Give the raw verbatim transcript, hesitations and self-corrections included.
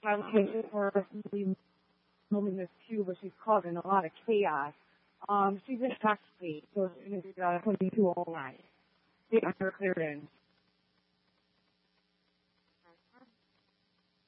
advocate for loneliness too, but she's causing a lot of chaos. Um, she's in custody, so she's uh, twenty-two all night. They got her cleared in.